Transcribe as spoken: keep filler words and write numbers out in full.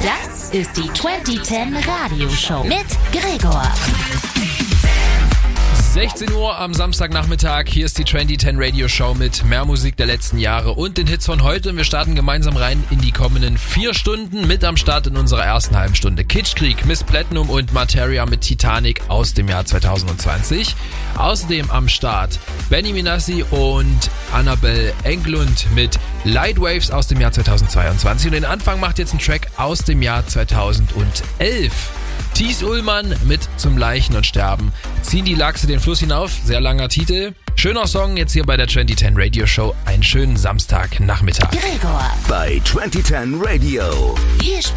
Das ist die zwanzig zehn Radioshow mit Gregor. sechzehn Uhr am Samstagnachmittag. Hier ist die zwanzig zehn Radio Show mit mehr Musik der letzten Jahre und den Hits von heute. Und wir starten gemeinsam rein in die kommenden vier Stunden. Mit am Start in unserer ersten halben Stunde Kitschkrieg, Miss Platinum und Materia mit Titanic aus dem Jahr zwanzig zwanzig. Außerdem am Start Benny Minassi und Annabel Englund mit Lightwaves aus dem Jahr zweitausendzweiundzwanzig. Und den Anfang macht jetzt ein Track aus dem Jahr zweitausendelf. Thies Ullmann mit Zum Leichen und Sterben. Ziehen die Lachse den Fluss hinauf. Sehr langer Titel. Schöner Song jetzt hier bei der zwanzig zehn Radio Show. Einen schönen Samstagnachmittag. Gregor. Bei zwanzig zehn Radio. Hier